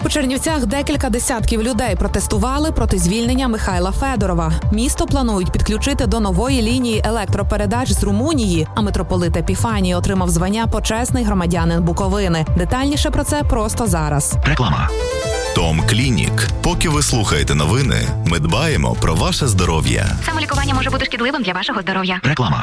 Чернівцях декілька десятків людей протестували проти звільнення Михайла Федорова. Місто планують підключити до нової лінії електропередач з Румунії, а митрополит Епіфаній отримав звання «Почесний громадянин Буковини». Детальніше про це просто зараз. Реклама. Том Клінік. Поки ви слухаєте новини, ми дбаємо про ваше здоров'я. Самолікування може бути шкідливим для вашого здоров'я. Реклама.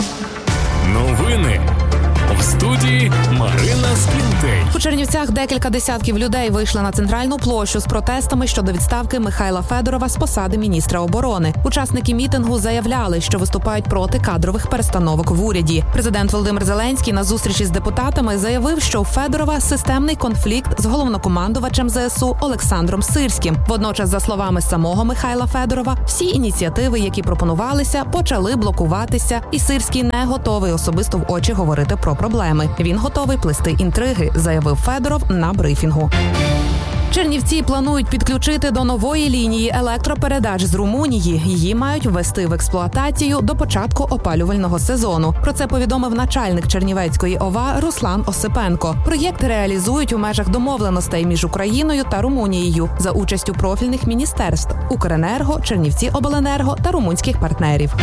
Новини. В студії Марина Скінтей. У Чернівцях декілька десятків людей вийшли на центральну площу з протестами щодо відставки Михайла Федорова з посади міністра оборони. Учасники мітингу заявляли, що виступають проти кадрових перестановок в уряді. Президент Володимир Зеленський на зустрічі з депутатами заявив, що у Федорова системний конфлікт з головнокомандувачем ЗСУ Олександром Сирським. Водночас, за словами самого Михайла Федорова, всі ініціативи, які пропонувалися, почали блокуватися, і Сирський не готовий особисто в очі говорити про проблеми. Він готовий плести інтриги, заявив Федоров на брифінгу. Чернівці планують підключити до нової лінії електропередач з Румунії. Її мають ввести в експлуатацію до початку опалювального сезону. Про це повідомив начальник Чернівецької ОВА Руслан Осипенко. Проєкт реалізують у межах домовленостей між Україною та Румунією за участю профільних міністерств – Укренерго, Чернівціобленерго та румунських партнерів.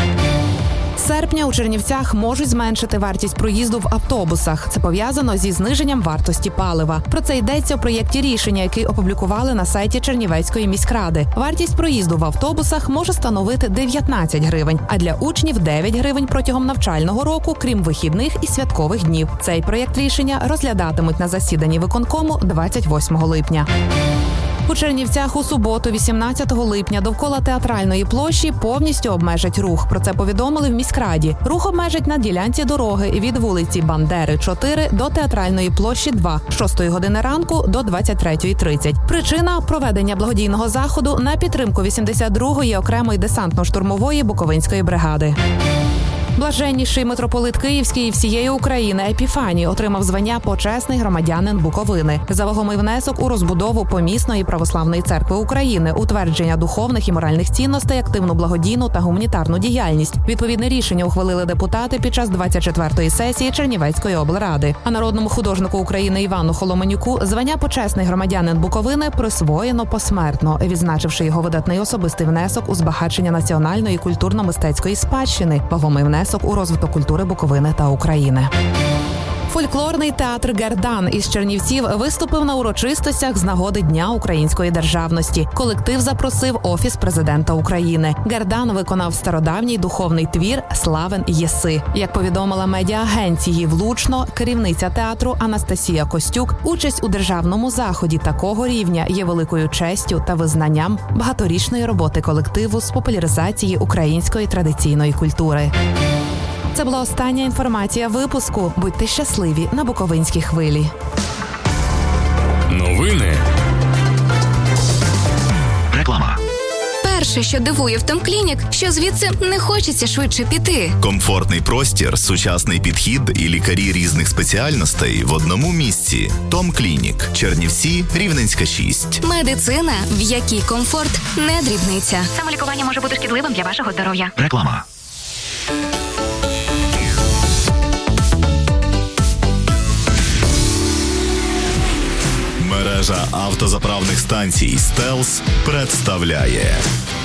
З серпня у Чернівцях можуть зменшити вартість проїзду в автобусах. Це пов'язано зі зниженням вартості палива. Про це йдеться у проєкті рішення, який опублікували на сайті Чернівецької міськради. Вартість проїзду в автобусах може становити 19 гривень, а для учнів – 9 гривень протягом навчального року, крім вихідних і святкових днів. Цей проєкт рішення розглядатимуть на засіданні виконкому 28 липня. У Чернівцях у суботу, 18 липня, довкола Театральної площі повністю обмежать рух. Про це повідомили в міськраді. Рух обмежать на ділянці дороги від вулиці Бандери, 4 до Театральної площі, 2, з 6 години ранку до 23:30. Причина – проведення благодійного заходу на підтримку 82-ї окремої десантно-штурмової Буковинської бригади. Блаженніший митрополит Київський і всієї України Епіфаній отримав звання «Почесний громадянин Буковини» за вагомий внесок у розбудову помісної православної церкви України, утвердження духовних і моральних цінностей, активну благодійну та гуманітарну діяльність. Відповідне рішення ухвалили депутати під час 24-ї сесії Чернівецької облради. А народному художнику України Івану Холоманюку звання «Почесний громадянин Буковини» присвоєно посмертно, відзначивши його видатний особистий внесок у збагачення національної культурно-мистецької спадщини, вагомий внесок у розвиток культури Буковини та України. Фольклорний театр «Гердан» із Чернівців виступив на урочистостях з нагоди Дня української державності. Колектив запросив Офіс президента України. «Гердан» виконав стародавній духовний твір «Славен єси». Як повідомила медіа-агенції «Влучно», керівниця театру Анастасія Костюк, участь у державному заході такого рівня є великою честю та визнанням багаторічної роботи колективу з популяризації української традиційної культури. Це була остання інформація випуску. Будьте щасливі на Буковинській хвилі. Новини. Реклама. Перше, що дивує в Том Клінік, що звідси не хочеться швидше піти. Комфортний простір, сучасний підхід і лікарі різних спеціальностей в одному місці. Том Клінік. Чернівці, Рівненська, 6. Медицина, в якій комфорт не дрібниця. Самолікування може бути шкідливим для вашого здоров'я. Реклама. Мережа автозаправних станцій «Стелс» представляє